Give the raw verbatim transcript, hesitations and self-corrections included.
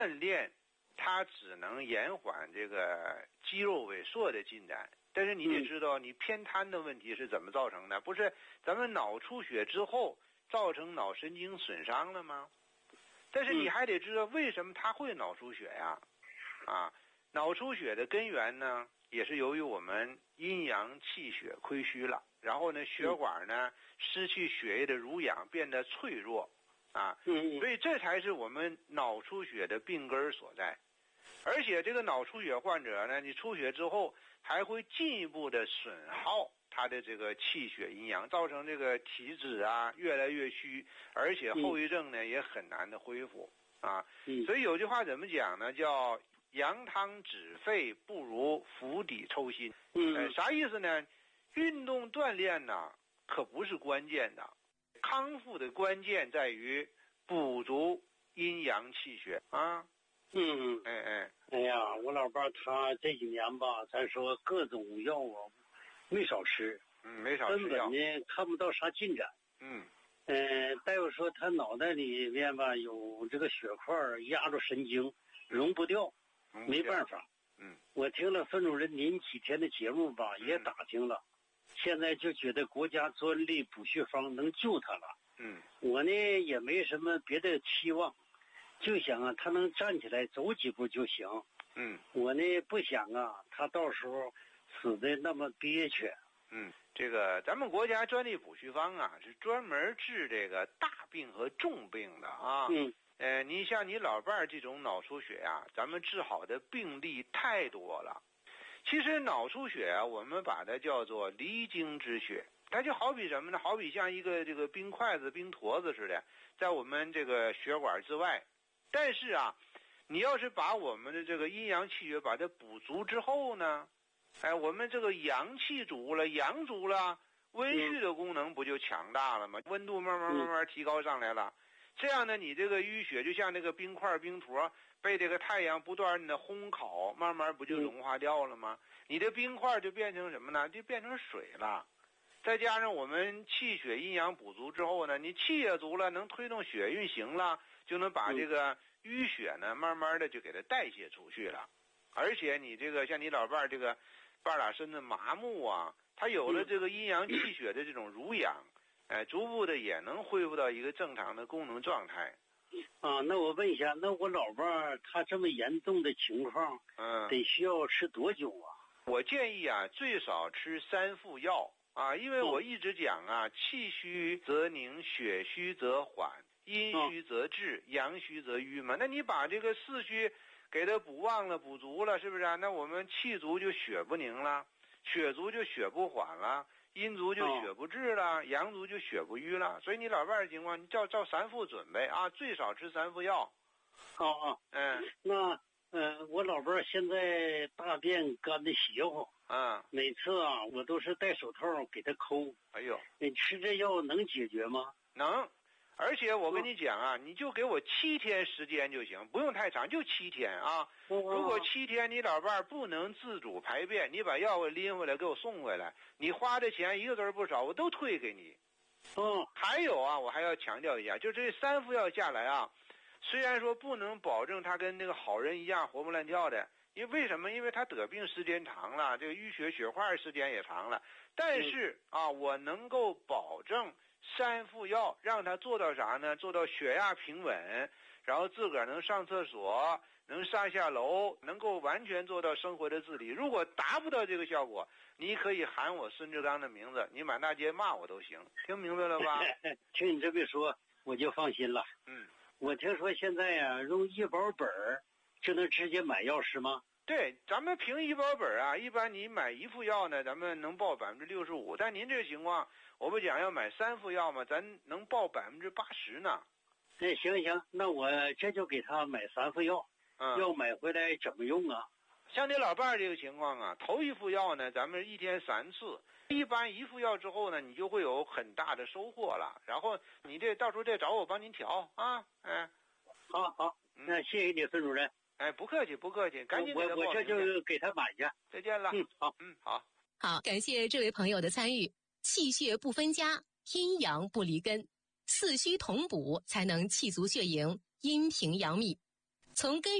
锻炼它只能延缓这个肌肉萎缩的进展，但是你得知道你偏瘫的问题是怎么造成的，不是咱们脑出血之后造成脑神经损伤了吗？但是你还得知道为什么它会脑出血呀？啊，脑出血的根源呢，也是由于我们阴阳气血亏虚了，然后呢，血管呢失去血液的濡养，变得脆弱啊，所以这才是我们脑出血的病根所在。而且这个脑出血患者呢，你出血之后还会进一步的损耗他的这个气血阴阳，造成这个体质啊越来越虚，而且后遗症呢也很难的恢复啊。所以有句话怎么讲呢？叫扬汤止沸不如釜底抽薪。呃，啥意思呢？运动锻炼呢可不是关键的，康复的关键在于补足阴阳气血啊。 嗯， 哎哎， 哎呀，我老伴他这几年吧，咱说各种药啊，没少吃， 嗯，没少吃药， 根本呢看不到啥进展。 嗯， 呃，大夫说他脑袋里面吧有这个血块压着神经，溶不掉， 嗯、 没办法。 嗯， 我听了孙主任您几天的节目吧，也打听了，嗯、现在就觉得国家专利补血方能救他了。 嗯， 我呢也没什么别的期望。就想啊，他能站起来走几步就行。 嗯， 我呢不想啊，他到时候死的那么憋屈。 嗯，这个咱们国家专利补虚方啊，是专门治这个大病和重病的啊。 嗯， 呃，你像你老伴儿这种脑出血啊，咱们治好的病例太多了。其实脑出血啊，我们把它叫做离经之血，它就好比什么呢？好比像一个这个冰筷子、冰坨子似的，在我们这个血管之外。但是啊，你要是把我们的这个阴阳气血把它补足之后呢，哎，我们这个阳气足了，阳足了，温煦的功能不就强大了吗？温度慢慢慢慢提高上来了，这样呢，你这个淤血就像那个冰块冰坨被这个太阳不断的烘烤，慢慢不就融化掉了吗？你的冰块就变成什么呢？就变成水了。再加上我们气血阴阳补足之后呢，你气也足了，能推动血运行了，就能把这个淤血呢慢慢的就给它代谢出去了。而且你这个像你老伴儿这个半拉身子麻木啊，他有了这个阴阳气血的这种濡养，哎，逐步的也能恢复到一个正常的功能状态。 啊，那我问一下，那我老伴儿他这么严重的情况， 嗯， 得需要吃多久啊？ 我建议啊，最少吃三副药。啊，因为我一直讲啊，气虚则凝，血虚则缓，阴虚则滞，阳虚则瘀嘛。那你把这个四虚给它补旺了、补足了，是不是啊？那我们气足就血不凝了，血足就血不缓了，阴足就血不滞了，阳足就血不瘀了。所以你老伴儿的情况，你照照三副准备啊，最少吃三副药。 啊啊， 嗯， 那嗯、呃，我老伴儿现在大便干的邪乎。 啊， 每次啊，我都是戴手套给他抠。 哎呦， 你吃这药能解决吗？ 能，而且我跟你讲啊，嗯、你就给我七天时间就行，不用太长，就七天啊。 哦、 如果七天你老伴儿不能自主排便，你把药给拎回来给我送回来，你花的钱一个字不少，我都退给你。 哦， 还有啊，我还要强调一下，就这三副药下来啊，虽然说不能保证他跟那个好人一样活蹦乱跳的。因为为什么？因为他得病时间长了，这个淤血血块时间也长了。但是啊，我能够保证三副药让他做到啥呢？做到血压平稳，然后自个儿能上厕所，能上下楼，能够完全做到生活的自理。如果达不到这个效果，你可以喊我孙志刚的名字，你满大街骂我都行。听明白了吧？ 听你这么说，我就放心了。 嗯， 我听说现在呀、啊，用医保本儿就能直接买药是吗？ 对，咱们凭医保本啊，一般你买一副药呢，咱们能报百分之六十五。但您这个情况，我不讲要买三副药吗？咱能报百分之八十呢。 哎，行行，那我这就给他买三副药。 嗯， 药买回来怎么用啊？ 像你老伴儿这个情况啊，头一副药呢，咱们一天三次。一般一副药之后呢，你就会有很大的收获了。然后你这到时候再找我帮您调啊。哎， 好好，那谢谢你，孙主任。 哎，不客气，不客气，赶紧给他报名。 我我这就给他买去。 再见了。 嗯，好， 嗯，好， 好，感谢这位朋友的参与。气血不分家，阴阳不离根，四虚同补，才能气足血盈，阴平阳秘。 从根